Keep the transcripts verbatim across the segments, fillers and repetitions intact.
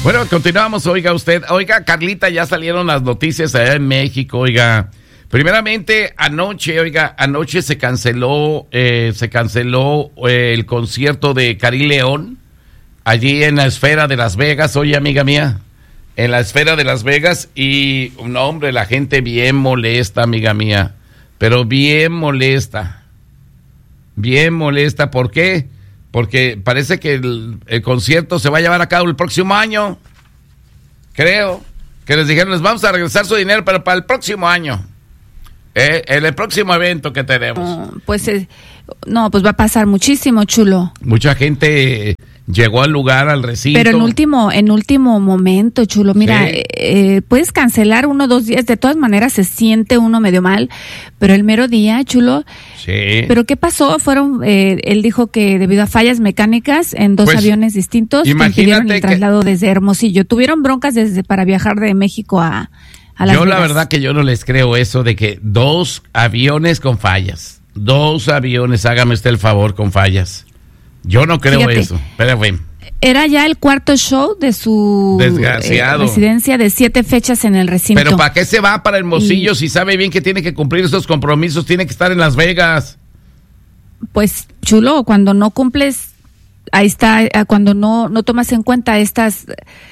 Bueno, continuamos, oiga usted. Oiga, Carlita, ya salieron las noticias allá en México, oiga. Primeramente, anoche, oiga, anoche se canceló, eh, se canceló eh, el concierto de Karim León, allí en la Esfera de Las Vegas, oye, amiga mía, en la Esfera de Las Vegas, y, no, hombre, la gente bien molesta, amiga mía, pero bien molesta, bien molesta, ¿por qué? Porque parece que el, el concierto se va a llevar a cabo el próximo año, creo, que les dijeron, les vamos a regresar su dinero, pero para el próximo año. Eh, en el próximo evento que tenemos. Oh, pues eh, no, pues va a pasar muchísimo, chulo. Mucha gente eh, llegó al lugar, al recinto. Pero en último, en último momento, chulo. Mira, sí. eh, eh, puedes cancelar uno o dos días. De todas maneras se siente uno medio mal, pero el mero día, chulo. Sí. Pero ¿qué pasó? Fueron, eh, él dijo que debido a fallas mecánicas en dos pues, aviones distintos, impidieron el traslado que... desde Hermosillo. Tuvieron broncas desde para viajar de México a A Las yo Vegas. La verdad que yo no les creo eso de que dos aviones con fallas, dos aviones, hágame usted el favor, con fallas. Yo no creo Fíjate, eso, pero bueno. Era ya el cuarto show de su eh, residencia de siete fechas en el recinto. Pero ¿para qué se va para Hermosillo y... si sabe bien que tiene que cumplir esos compromisos, tiene que estar en Las Vegas? Pues chulo, cuando no cumples, ahí está, cuando no, no tomas en cuenta estas...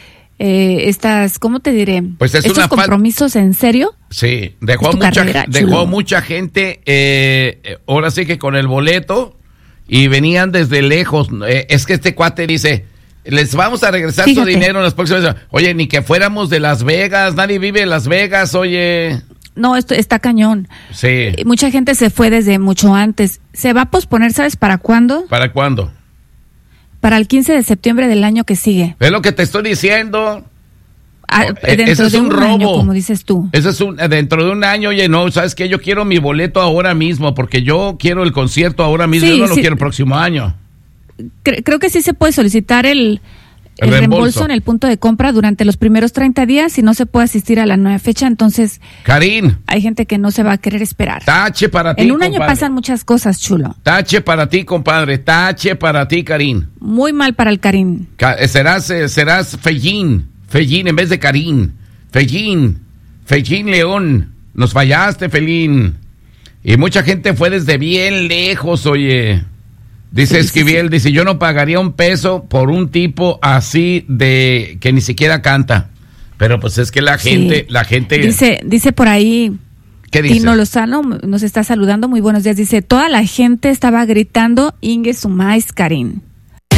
Eh, estas, ¿cómo te diré? Pues es estos una compromisos en serio. Sí, dejó mucha, carrera, dejó mucha gente, eh, ahora sí que con el boleto, y venían desde lejos. Eh, es que este cuate dice, les vamos a regresar Fíjate. su dinero en las próximas. Oye, ni que fuéramos de Las Vegas, nadie vive en Las Vegas, oye. No, esto está cañón. Sí. Mucha gente se fue desde mucho antes. ¿Se va a posponer, sabes para cuándo? ¿Para cuándo? Para el quince de septiembre del año que sigue. Es lo que te estoy diciendo. Ah, dentro Ese es de un, un robo. Año, como dices tú. Eso es un, dentro de un año, oye, no, ¿sabes qué? Yo quiero mi boleto ahora mismo, porque yo quiero el concierto ahora mismo, sí, yo no sí. lo quiero el próximo año. Cre- creo que sí se puede solicitar el, el, el reembolso. reembolso en el punto de compra durante los primeros treinta días y no se puede asistir a la nueva fecha, entonces... Karim. Hay gente que no se va a querer esperar. Tache para ti, En un compadre. año pasan muchas cosas, chulo. Tache para ti, compadre, tache para ti, Karim. Muy mal para el Karim. Ca- serás, eh, serás Fellín, Fellín en vez de Karim. Fellín, Fellín León. Nos fallaste, Fellín. Y mucha gente fue desde bien lejos, oye. Dice sí, Esquivel, sí, sí. dice, yo no pagaría un peso por un tipo así de que ni siquiera canta. Pero pues es que la gente, sí. la gente... Dice, dice por ahí... ¿Qué dice? Tino Lozano nos está saludando, muy buenos días. Dice, toda la gente estaba gritando, Inge Sumais Karim.